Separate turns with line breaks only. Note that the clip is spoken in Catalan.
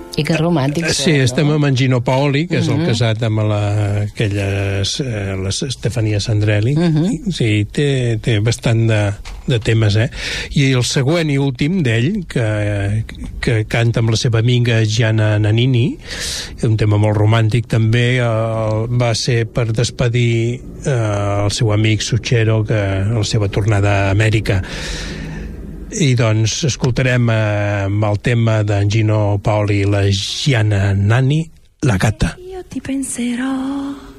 I que romàntic.
Sí, estem amb en Gino Paoli, que és el casat amb la Stefania Sandrelli. Sí, té bastant de temes, I el següent i últim d'ell, que canta amb la seva amiga Gianna Nannini, un tema molt romàntic també, va ser per despedir el seu amic Suchero, que la seva tornada a Amèrica. I doncs escoltarem amb el tema d'en Gino Paoli i la Gianna Nannini, La Gata.
Io ti penserò